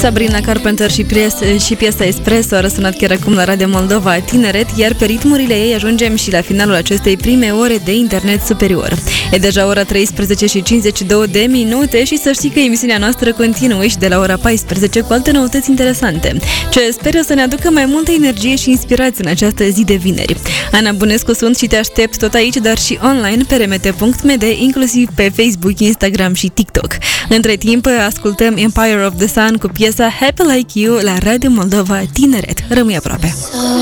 Sabrina Carpenter și piesa Espresso a răsunat chiar acum la Radio Moldova Tineret, iar pe ritmurile ei ajungem și la finalul acestei prime ore de internet superior. E deja ora 13 și 52 de minute și să știi că emisiunea noastră continuă și de la ora 14 cu alte noutăți interesante, ce speră să ne aducă mai multă energie și inspirație în această zi de vineri. Ana Bunescu sunt și te aștept tot aici, dar și online pe rmt.md, inclusiv pe Facebook, Instagram și TikTok. Între timp, ascultăm Empire of the Sun cu piesa Happy Like You la Radio Moldova Tineret. Rămâi aproape!